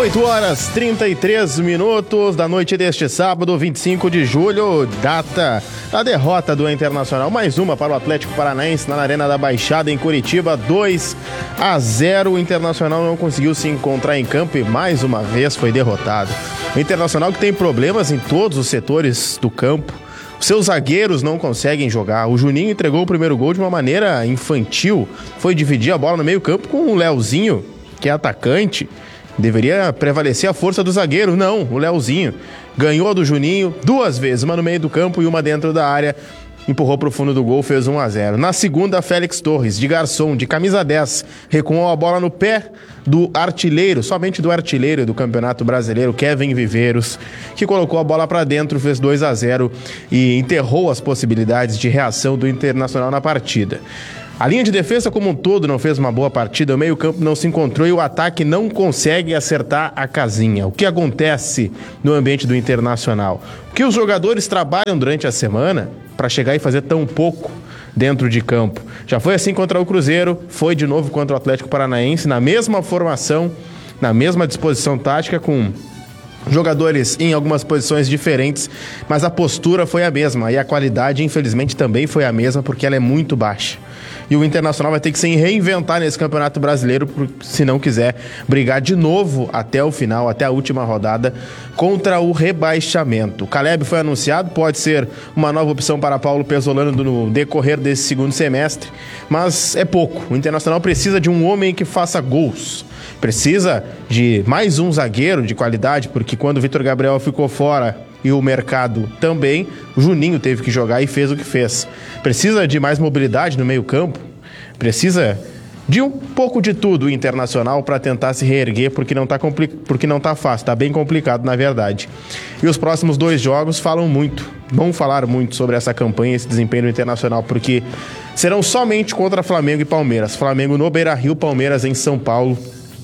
8h33 da noite deste sábado, 25 de julho, data da derrota do Internacional. Mais uma para o Atlético Paranaense na Arena da Baixada, em Curitiba, 2-0. O Internacional não conseguiu se encontrar em campo e mais uma vez foi derrotado. O Internacional que tem problemas em todos os setores do campo. Seus zagueiros não conseguem jogar. O Juninho entregou o primeiro gol de uma maneira infantil. Foi dividir a bola no meio campo com o Leozinho, que é atacante. Deveria prevalecer a força do zagueiro. Não, o Leozinho ganhou do Juninho 2 vezes, uma no meio do campo e uma dentro da área. Empurrou para o fundo do gol, fez 1-0. Na segunda, Félix Torres, de garçom, de camisa 10, recuou a bola no pé do artilheiro, somente do artilheiro do Campeonato Brasileiro, Kevin Viveiros, que colocou a bola para dentro, fez 2-0 e enterrou as possibilidades de reação do Internacional na partida. A linha de defesa como um todo não fez uma boa partida, o meio-campo não se encontrou e o ataque não consegue acertar a casinha. O que acontece no ambiente do Internacional? O que os jogadores trabalham durante a semana para chegar e fazer tão pouco dentro de campo? Já foi assim contra o Cruzeiro, foi de novo contra o Atlético Paranaense, na mesma formação, na mesma disposição tática, com jogadores em algumas posições diferentes, mas a postura foi a mesma e a qualidade, infelizmente, também foi a mesma, porque ela é muito baixa. E o Internacional vai ter que se reinventar nesse Campeonato Brasileiro se não quiser brigar de novo até o final, até a última rodada, contra o rebaixamento. O Caleb foi anunciado, pode ser uma nova opção para Paulo Pezzolano no decorrer desse segundo semestre, mas é pouco. O Internacional precisa de um homem que faça gols. Precisa de mais um zagueiro de qualidade, porque quando o Vitor Gabriel ficou fora e o mercado também, o Juninho teve que jogar e fez o que fez. Precisa de mais mobilidade no meio-campo, precisa de um pouco de tudo o Internacional para tentar se reerguer, porque não tá fácil, está bem complicado na verdade. E os próximos 2 jogos vão falar muito sobre essa campanha, esse desempenho do Internacional, porque serão somente contra Flamengo e Palmeiras. Flamengo no Beira-Rio, Palmeiras em São Paulo.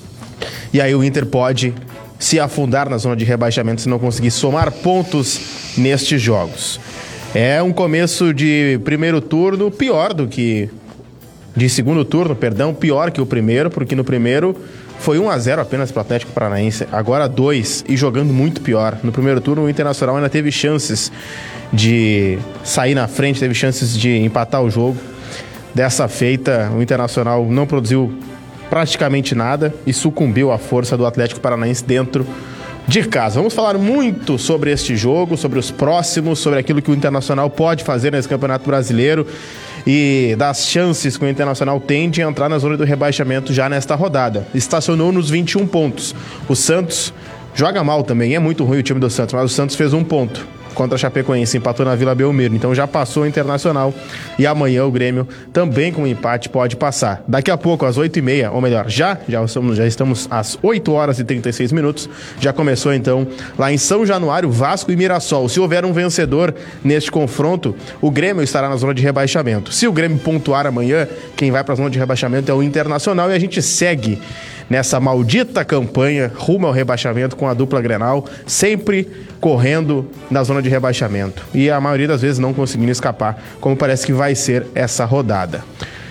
E aí o Inter pode se afundar na zona de rebaixamento se não conseguir somar pontos nestes jogos. É um começo de primeiro turno pior do que... De segundo turno, perdão, pior que o primeiro, porque no primeiro foi 1-0 apenas para o Atlético Paranaense, agora 2 e jogando muito pior. No primeiro turno o Internacional ainda teve chances de sair na frente, teve chances de empatar o jogo. Dessa feita, o Internacional não produziu praticamente nada e sucumbiu à força do Atlético Paranaense dentro de casa. Vamos falar muito sobre este jogo, sobre os próximos, sobre aquilo que o Internacional pode fazer nesse Campeonato Brasileiro e das chances que o Internacional tem de entrar na zona do rebaixamento já nesta rodada. Estacionou nos 21 pontos. O Santos joga mal também, é muito ruim o time do Santos, mas o Santos fez 1 ponto contra a Chapecoense, empatou na Vila Belmiro, então já passou o Internacional e amanhã o Grêmio também com empate pode passar. Daqui a pouco às 8h30, ou melhor, já estamos às 8h36, já começou então lá em São Januário, Vasco e Mirassol. Se houver um vencedor neste confronto, o Grêmio estará na zona de rebaixamento. Se o Grêmio pontuar amanhã, quem vai para a zona de rebaixamento é o Internacional e a gente segue nessa maldita campanha rumo ao rebaixamento com a dupla Grenal, sempre correndo na zona de rebaixamento. E a maioria das vezes não conseguindo escapar, como parece que vai ser essa rodada.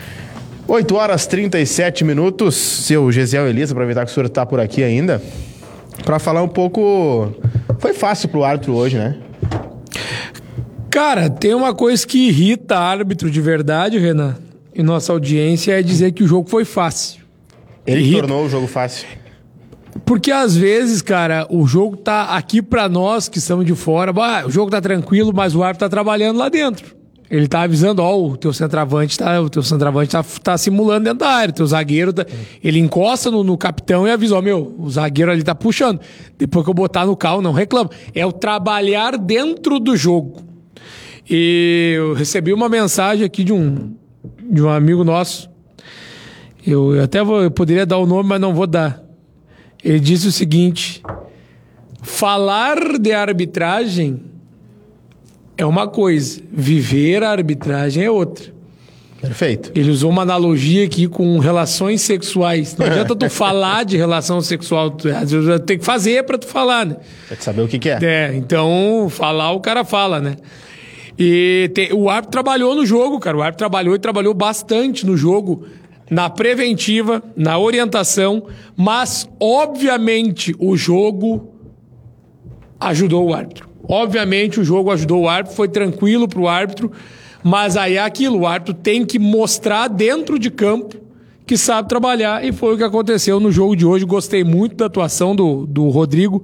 8h37, seu Gesiel Elias, aproveitar que o senhor está por aqui ainda, para falar um pouco... Foi fácil pro árbitro hoje, né? Cara, tem uma coisa que irrita árbitro de verdade, Renan, e nossa audiência, é dizer que o jogo foi fácil. Ele tornou o jogo fácil. Porque às vezes, cara, o jogo tá aqui pra nós que estamos de fora, o jogo tá tranquilo, mas o árbitro tá trabalhando lá dentro. Ele tá avisando, o teu centroavante tá simulando dentro da área, o teu zagueiro ele encosta no capitão e avisa, o zagueiro ali tá puxando. Depois que eu botar no carro, não reclamo. É o trabalhar dentro do jogo. E eu recebi uma mensagem aqui de um amigo nosso. Eu poderia dar o nome, mas não vou dar. Ele disse o seguinte: falar de arbitragem é uma coisa, viver a arbitragem é outra. Perfeito. Ele usou uma analogia aqui com relações sexuais. Não adianta tu falar de relação sexual, tem que fazer pra tu falar, né? Tem que saber o que é. Então, falar o cara fala, né? E o árbitro trabalhou no jogo, cara. O árbitro trabalhou bastante no jogo. na preventiva, na orientação, mas, obviamente, o jogo ajudou o árbitro. Obviamente, o jogo ajudou o árbitro, foi tranquilo para o árbitro, mas aí é aquilo, o árbitro tem que mostrar dentro de campo que sabe trabalhar, e foi o que aconteceu no jogo de hoje. Gostei muito da atuação do Rodrigo.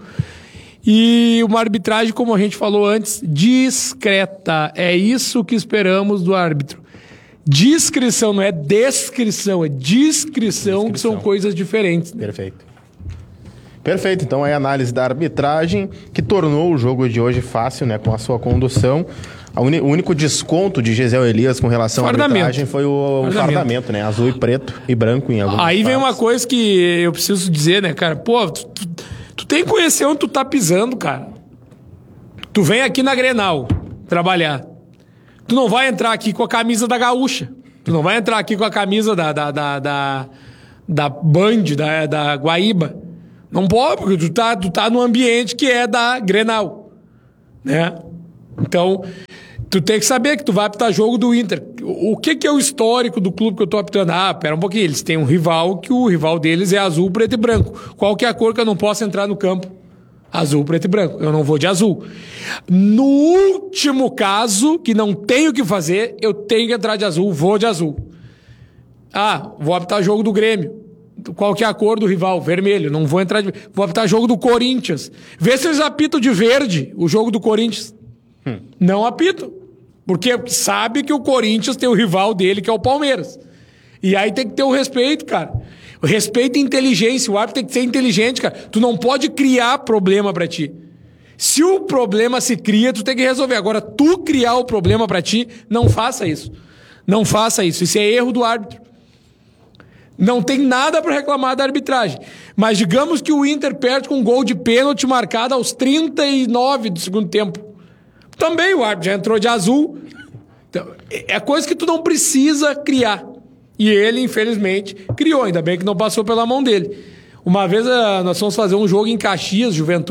E uma arbitragem, como a gente falou antes, discreta. É isso que esperamos do árbitro. Discrição, não é descrição, é discrição, que são coisas diferentes. Perfeito. Perfeito, então é a análise da arbitragem que tornou o jogo de hoje fácil, né, com a sua condução. O único desconto de Gisel Elias com relação à arbitragem foi o fardamento, né, azul e preto e branco em alguns Aí vem uma coisa que eu preciso dizer, né, cara, pô, tu tem que conhecer onde tu tá pisando, cara. Tu vem aqui na Grenal trabalhar. Tu não vai entrar aqui com a camisa da Gaúcha. Tu não vai entrar aqui com a camisa da Band, da Guaíba. Não pode, porque tu tá no ambiente que é da Grenal, né? Então, tu tem que saber que tu vai apitar jogo do Inter. O que é o histórico do clube que eu tô apitando? Ah, pera um pouquinho, eles têm um rival que o rival deles é azul, preto e branco. Qual que é a cor que eu não posso entrar no campo? Azul, preto e branco. Eu não vou de azul. No último caso, que não tenho o que fazer, eu tenho que entrar de azul, vou de azul. Ah, vou apitar jogo do Grêmio. Qual que é a cor do rival? Vermelho. Não vou entrar de... Vou apitar jogo do Corinthians. Vê se eles apitam de verde o jogo do Corinthians. Não apitam. Porque sabe que o Corinthians tem o rival dele, que é o Palmeiras. E aí tem que ter o respeito, cara. O respeito e inteligência. O árbitro tem que ser inteligente, cara. Tu não pode criar problema pra ti. Se o problema se cria, tu tem que resolver. Agora, tu criar o problema pra ti, não faça isso. Não faça isso. Isso é erro do árbitro. Não tem nada pra reclamar da arbitragem. Mas digamos que o Inter perde com um gol de pênalti marcado aos 39 do segundo tempo. Também o árbitro já entrou de azul. Então, é coisa que tu não precisa criar. E ele, infelizmente, criou. Ainda bem que não passou pela mão dele. Uma vez nós fomos fazer um jogo em Caxias,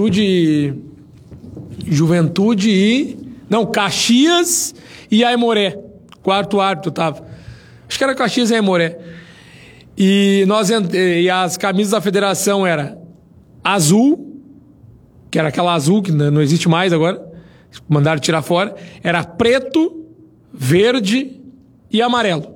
Caxias e Aimoré. Quarto árbitro tava. Acho que era Caxias e Aimoré. E as camisas da federação era azul, que era aquela azul que não existe mais agora. Mandaram tirar fora. Era preto, verde e amarelo.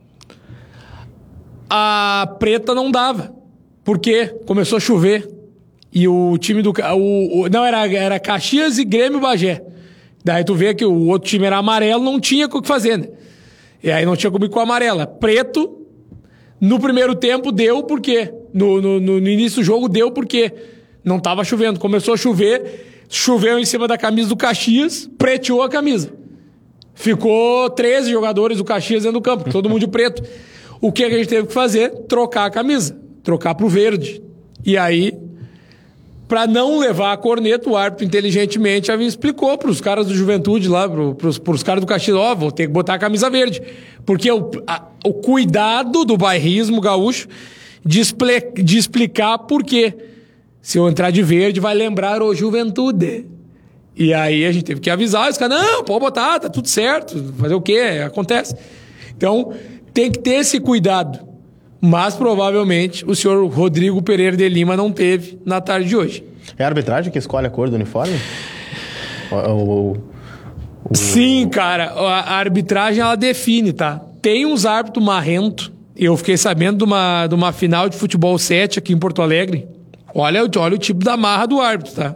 A preta não dava. Por quê? Começou a chover. E o time do... não, era Caxias e Grêmio Bagé. Daí tu vê que o outro time era amarelo, não tinha o que fazer, né? E aí não tinha como ir com a amarela. Preto, no primeiro tempo deu por quê? No início do jogo deu por quê? Não tava chovendo. Começou a chover, choveu em cima da camisa do Caxias, preteou a camisa. Ficou 13 jogadores do Caxias dentro do campo, todo mundo de preto. O que a gente teve que fazer? Trocar a camisa. Trocar pro verde. E aí, para não levar a corneta, o árbitro inteligentemente explicou pros caras do Juventude lá, pros caras do Caxias, vou ter que botar a camisa verde. Porque o cuidado do bairrismo gaúcho de explicar por quê. Se eu entrar de verde, vai lembrar o Juventude. E aí a gente teve que avisar, os caras, não, pode botar, tá tudo certo, fazer o quê? Acontece. Então, tem que ter esse cuidado. Mas, provavelmente, o senhor Rodrigo Pereira de Lima não teve na tarde de hoje. É a arbitragem que escolhe a cor do uniforme? Sim, cara. A arbitragem, ela define, tá? Tem uns árbitros marrentos. Eu fiquei sabendo de uma final de futebol 7 aqui em Porto Alegre. Olha o tipo da marra do árbitro, tá?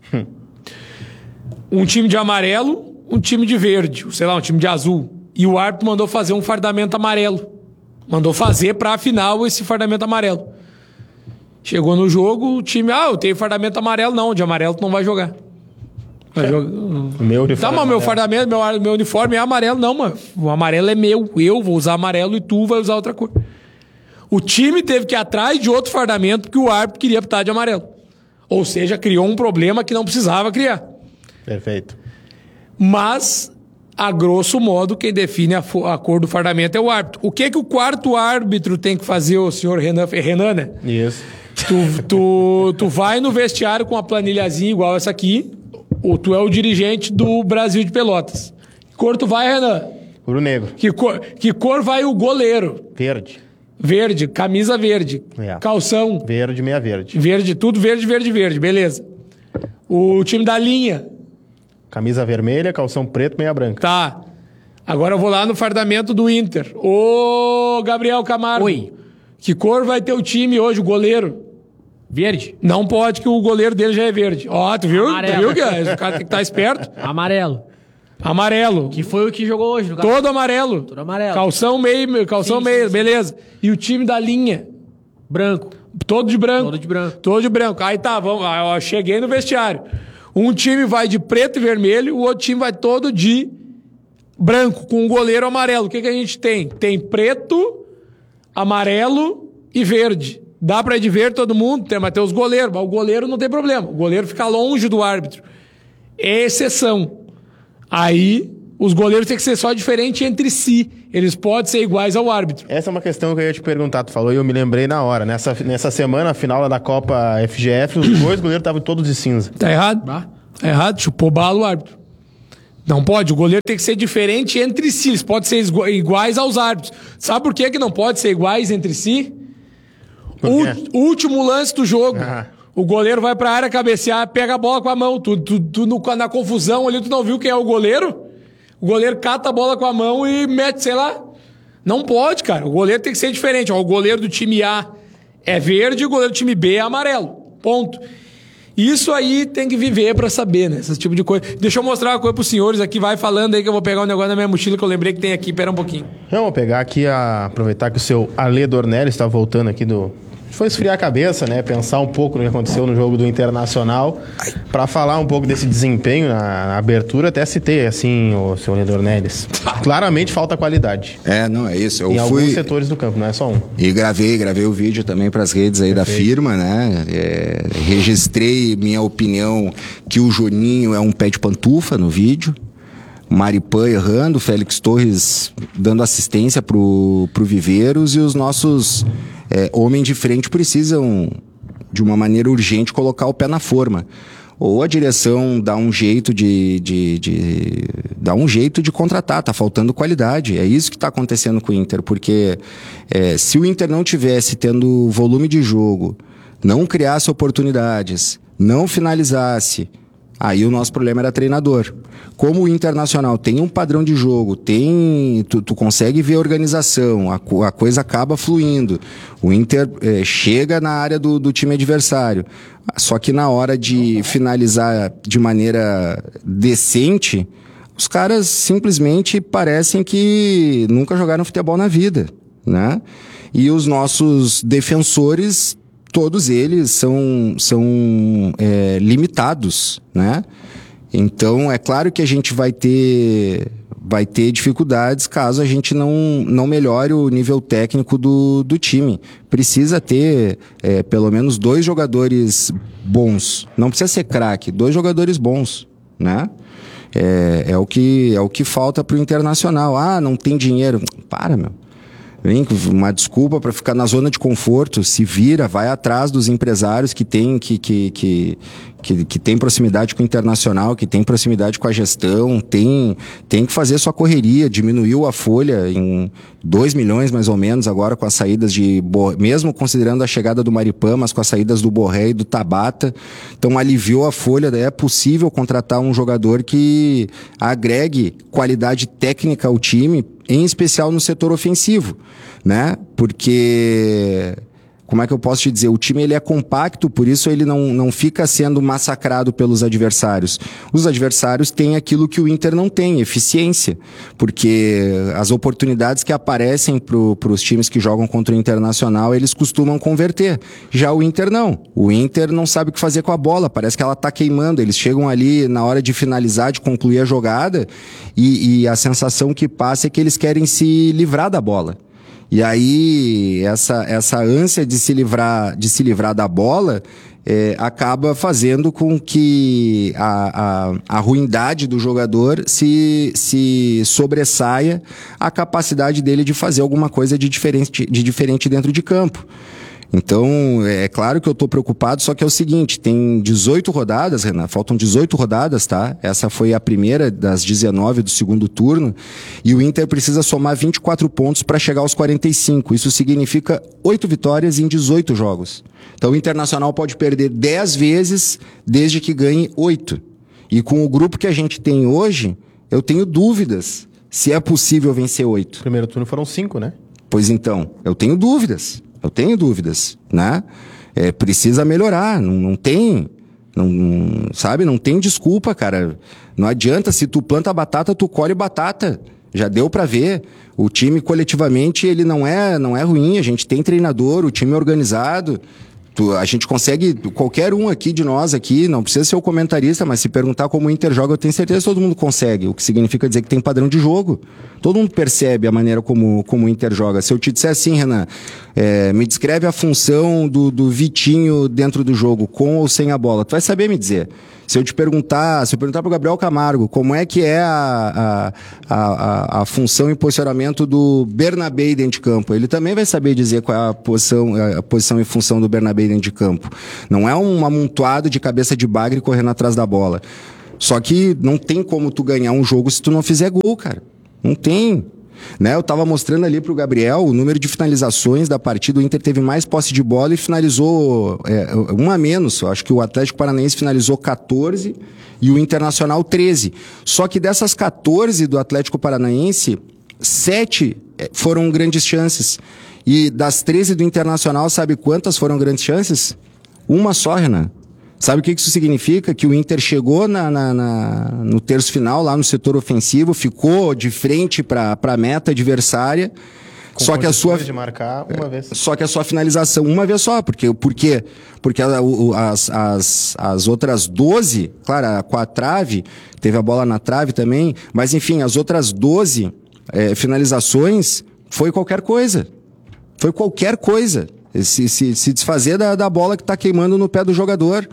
Um time de amarelo, um time de verde. Sei lá, um time de azul. E o árbitro mandou fazer um fardamento amarelo. Mandou fazer pra final esse fardamento amarelo. Chegou no jogo, o time... eu tenho fardamento amarelo. Não, de amarelo tu não vai jogar. Vai jogar... Meu uniforme tá, mas meu fardamento, meu uniforme é amarelo. Não, mano. O amarelo é meu. Eu vou usar amarelo e tu vai usar outra cor. O time teve que ir atrás de outro fardamento porque o árbitro queria apitar de amarelo. Ou seja, criou um problema que não precisava criar. Perfeito. Mas... a grosso modo, quem define a cor do fardamento é o árbitro. O que o quarto árbitro tem que fazer, o senhor Renan, né? Isso. Tu vai no vestiário com uma planilhazinha igual essa aqui, ou tu é o dirigente do Brasil de Pelotas. Que cor tu vai, Renan? Puro negro. Que cor vai o goleiro? Verde. Verde, camisa verde. Calção. Verde, meia verde. Verde, tudo verde, verde, verde. Beleza. O time da linha. Camisa vermelha, calção preto, meia branca. Tá. Agora eu vou lá no fardamento do Inter. Ô, Gabriel Camargo. Oi. Que cor vai ter o time hoje, o goleiro? Verde. Não pode, que o goleiro dele já é verde. Ó, tu viu? Amarelo. Tu viu que o cara tem que estar esperto? Amarelo. Amarelo. Que foi o que jogou hoje, no caso. Todo amarelo. Todo amarelo. Calção meio, Sim. beleza. E o time da linha? Branco. Todo de branco. Todo de branco. Todo de branco. Aí tá, vamos. Eu cheguei no vestiário. Um time vai de preto e vermelho, o outro time vai todo de branco, com um goleiro amarelo. O que a gente tem? Tem preto, amarelo e verde. Dá pra ir de verde todo mundo, mas tem os goleiros. Mas o goleiro não tem problema. O goleiro fica longe do árbitro. É exceção. Aí, os goleiros têm que ser só diferentes entre si. Eles podem ser iguais ao árbitro. Essa é uma questão que eu ia te perguntar. Tu falou e eu me lembrei na hora. Nessa semana, a final da Copa FGF, os dois goleiros estavam todos de cinza. Tá errado? Tá errado. Chupou bala o árbitro. Não pode. O goleiro tem que ser diferente entre si. Eles podem ser iguais aos árbitros. Sabe por que não pode ser iguais entre si? O último lance do jogo. O goleiro vai pra área cabecear, pega a bola com a mão. Na confusão ali, tu não viu quem é o goleiro? O goleiro cata a bola com a mão e mete, sei lá. Não pode, cara. O goleiro tem que ser diferente. Ó, o goleiro do time A é verde e o goleiro do time B é amarelo. Ponto. Isso aí tem que viver pra saber, né? Esse tipo de coisa. Deixa eu mostrar uma coisa pros senhores aqui. Vai falando aí que eu vou pegar um negócio na minha mochila que eu lembrei que tem aqui. Pera um pouquinho. Eu vou pegar aqui, aproveitar que o seu Ale Dornelli está voltando aqui Foi esfriar a cabeça, né? Pensar um pouco no que aconteceu no jogo do Internacional. Para falar um pouco desse desempenho na abertura, até citei, assim, o seu Ale Dornelli. Claramente falta qualidade. Não, é isso. Em alguns setores do campo, não é só um. E gravei o vídeo também para as redes aí da firma, né? Registrei minha opinião que o Juninho é um pé de pantufa no vídeo. Maripan errando, Félix Torres dando assistência pro Viveiros e os nossos homens de frente precisam, de uma maneira urgente, colocar o pé na forma. Ou a direção dá um jeito de contratar, tá faltando qualidade. É isso que está acontecendo com o Inter, porque se o Inter não tivesse tendo volume de jogo, não criasse oportunidades, não finalizasse, aí o nosso problema era treinador. Como o Internacional tem um padrão de jogo, tu consegue ver a organização, a coisa acaba fluindo. O Inter chega na área do time adversário. Só que na hora de finalizar de maneira decente, os caras simplesmente parecem que nunca jogaram futebol na vida, né? E os nossos defensores, todos eles são limitados, né? Então, é claro que a gente vai ter dificuldades caso a gente não melhore o nível técnico do time. Precisa ter pelo menos 2 jogadores bons. Não precisa ser craque, 2 jogadores bons, né? É o que falta pro Internacional. Não tem dinheiro. Para, meu. Vem com uma desculpa para ficar na zona de conforto, se vira, vai atrás dos empresários que tem proximidade com o Internacional, que tem proximidade com a gestão, tem que fazer sua correria. Diminuiu a folha em 2 milhões mais ou menos agora com as saídas mesmo considerando a chegada do Maripan, mas com as saídas do Borré e do Tabata. Então aliviou a folha. É possível contratar um jogador que agregue qualidade técnica ao time, em especial no setor ofensivo, né? Porque, como é que eu posso te dizer? O time ele é compacto, por isso ele não fica sendo massacrado pelos adversários. Os adversários têm aquilo que o Inter não tem, eficiência. Porque as oportunidades que aparecem para os times que jogam contra o Internacional, eles costumam converter. Já o Inter não. O Inter não sabe o que fazer com a bola, parece que ela está queimando. Eles chegam ali na hora de finalizar, de concluir a jogada, e a sensação que passa é que eles querem se livrar da bola. E aí, essa ânsia de se livrar da bola acaba fazendo com que a ruindade do jogador se sobressaia a capacidade dele de fazer alguma coisa de diferente dentro de campo. Então, é claro que eu tô preocupado, só que é o seguinte, tem 18 rodadas, Renan, faltam 18 rodadas, tá? Essa foi a primeira das 19 do segundo turno, e o Inter precisa somar 24 pontos para chegar aos 45. Isso significa 8 vitórias em 18 jogos. Então, o Internacional pode perder 10 vezes desde que ganhe 8. E com o grupo que a gente tem hoje, eu tenho dúvidas se é possível vencer 8. Primeiro turno foram 5, né? Pois então, eu tenho dúvidas, né? Precisa melhorar, não tem, sabe? Não tem desculpa, cara. Não adianta, se tu planta batata, tu colhe batata. Já deu pra ver. O time coletivamente, ele não é ruim, a gente tem treinador, o time é organizado. A gente consegue, qualquer um aqui de nós aqui, não precisa ser o comentarista, mas se perguntar como o Inter joga, eu tenho certeza que todo mundo consegue, o que significa dizer que tem padrão de jogo. Todo mundo percebe a maneira como o Inter joga. Se eu te disser assim, Renan, me descreve a função do Vitinho dentro do jogo, com ou sem a bola, tu vai saber me dizer. Se eu perguntar pro Gabriel Camargo como é que é a função e posicionamento do Bernabé dentro de campo, ele também vai saber dizer qual é a posição e função do Bernabé dentro de campo. Não é um amontoado de cabeça de bagre correndo atrás da bola. Só que não tem como tu ganhar um jogo se tu não fizer gol, cara. Não tem. Né? Eu tava mostrando ali pro Gabriel o número de finalizações da partida. O Inter teve mais posse de bola e finalizou um a menos. Eu acho que o Atlético Paranaense finalizou 14 e o Internacional 13. Só que dessas 14 do Atlético Paranaense, 7 foram grandes chances. E das 13 do Internacional, sabe quantas foram grandes chances? Uma só, Renan. Sabe o que isso significa? Que o Inter chegou no terço final, lá no setor ofensivo, ficou de frente para a meta adversária, só que a sua de marcar uma vez. Só que a sua finalização uma vez só. Por quê? Porque as outras 12, claro, com a trave, teve a bola na trave também, mas enfim, as outras 12 finalizações foi qualquer coisa. Foi qualquer coisa. Se desfazer da bola que está queimando no pé do jogador.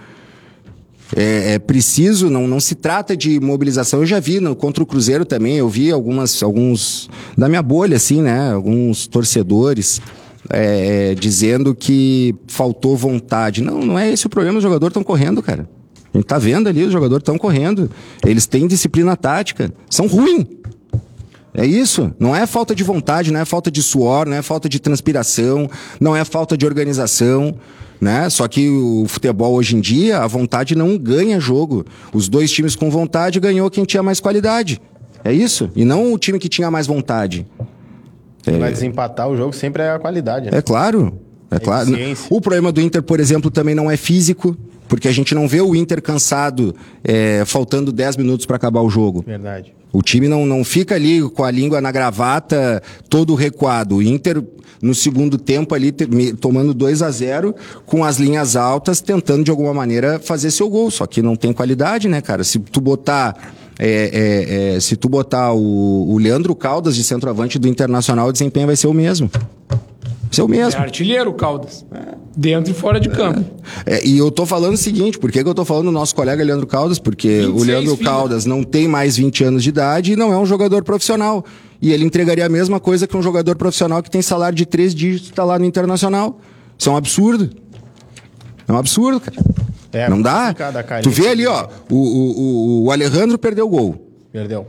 É preciso, não se trata de mobilização. Eu já vi contra o Cruzeiro também, eu vi alguns da minha bolha, assim, né? Alguns torcedores dizendo que faltou vontade. Não é esse o problema, os jogadores estão correndo, cara. A gente tá vendo ali, os jogadores estão correndo. Eles têm disciplina tática, são ruins. É isso, não é falta de vontade, não é falta de suor, não é falta de transpiração, não é falta de organização, né? Só que o futebol hoje em dia, a vontade não ganha jogo. Os dois times com vontade ganhou quem tinha mais qualidade. É isso, e não o time que tinha mais vontade. Quem vai desempatar o jogo sempre é a qualidade, né? É claro. O problema do Inter, por exemplo, também não é físico, porque a gente não vê o Inter cansado faltando 10 minutos para acabar o jogo. Verdade. O time não fica ali com a língua na gravata, todo recuado. O Inter, no segundo tempo ali, tomando 2-0, com as linhas altas, tentando de alguma maneira fazer seu gol. Só que não tem qualidade, né, cara? Se tu botar o Leandro Caldas de centroavante do Internacional, o desempenho vai ser o mesmo. Ser o mesmo. É artilheiro, Caldas. Dentro e fora de campo. E eu tô falando o seguinte, por que eu tô falando do nosso colega Leandro Caldas? Porque o Leandro Caldas não tem mais 20 anos de idade e não é um jogador profissional. E ele entregaria a mesma coisa que um jogador profissional que tem salário de 3 dígitos e tá lá no Internacional. Isso é um absurdo. É um absurdo, cara. Não dá. Tu vê ali, ó, o Alejandro perdeu o gol. Perdeu.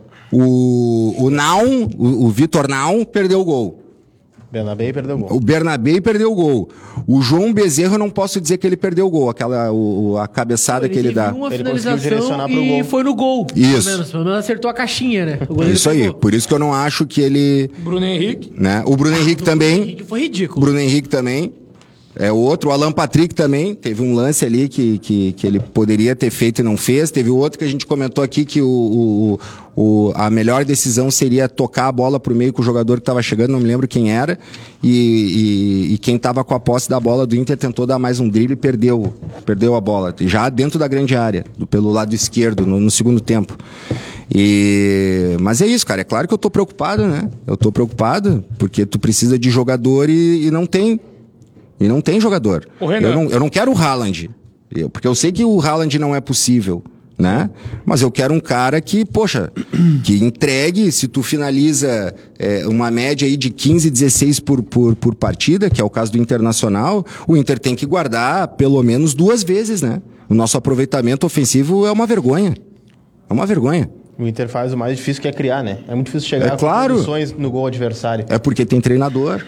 O Vitor Naum perdeu o gol. Bernabé perdeu o gol. O Bernabé perdeu o gol. O João Bezerra, eu não posso dizer que ele perdeu o gol. A cabeçada que ele dá. Ele conseguiu direcionar pro gol. E foi no gol. Isso. Pelo menos acertou a caixinha, né? Isso aí. Por isso que eu não acho que ele... Bruno Henrique. Né? O Bruno Henrique também. Bruno Henrique foi ridículo. Bruno Henrique também. É outro. O Alan Patrick também. Teve um lance ali que ele poderia ter feito e não fez. Teve outro que a gente comentou aqui que a melhor decisão seria tocar a bola pro meio com o jogador que estava chegando, não me lembro quem era. E quem estava com a posse da bola do Inter tentou dar mais um drible e perdeu a bola. Já dentro da grande área, pelo lado esquerdo, no segundo tempo. Mas é isso, cara. É claro que eu tô preocupado, né? Eu tô preocupado porque tu precisa de jogador e não tem. E não tem jogador. Eu não quero o Haaland. Porque eu sei que o Haaland não é possível. né? Mas eu quero um cara que, poxa, que entregue, se tu finaliza uma média aí de 15, 16 por partida, que é o caso do Internacional, o Inter tem que guardar pelo menos 2 vezes, né? O nosso aproveitamento ofensivo é uma vergonha. É uma vergonha. O Inter faz o mais difícil, que é criar, né? É muito difícil chegar com condições no gol adversário. É porque tem treinador.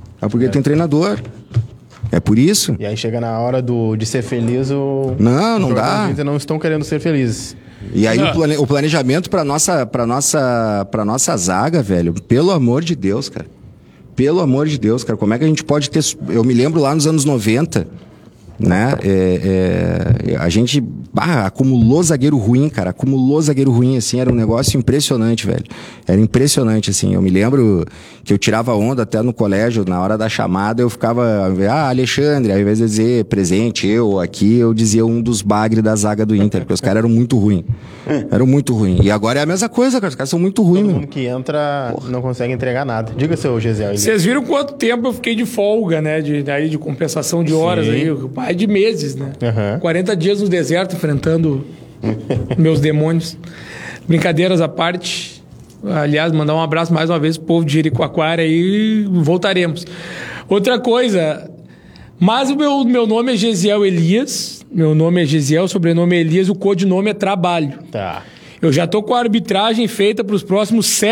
É por isso. E aí chega na hora de ser feliz, não dá. Os Inter não estão querendo ser felizes. E aí o planejamento pra nossa zaga, velho, pelo amor de Deus, cara. Pelo amor de Deus, cara. Como é que a gente pode ter... Eu me lembro lá nos anos 90, né? A gente acumulou zagueiro ruim, cara. Acumulou zagueiro ruim, assim. Era um negócio impressionante, velho. Era impressionante, assim. Eu me lembro que eu tirava onda até no colégio. Na hora da chamada, eu ficava... Alexandre. Ao invés de dizer presente, aqui, eu dizia um dos bagres da zaga do Inter. Porque os caras eram muito ruins. Eram muito ruins. E agora é a mesma coisa, cara. Os caras são muito ruins, Todo mundo que entra não consegue entregar nada. Diga, seu Gesiel. Vocês viram quanto tempo eu fiquei de folga, né? De compensação de horas. Sim. Aí. Mais de meses, né? 40 dias no deserto enfrentando meus demônios. Brincadeiras à parte. Aliás, mandar um abraço mais uma vez pro povo de Jericoacoara e voltaremos. Outra coisa, mas o meu nome é Gesiel Elias. Meu nome é Gesiel, sobrenome é Elias, o codinome é Trabalho. Tá. Eu já tô com a arbitragem feita para os próximos 7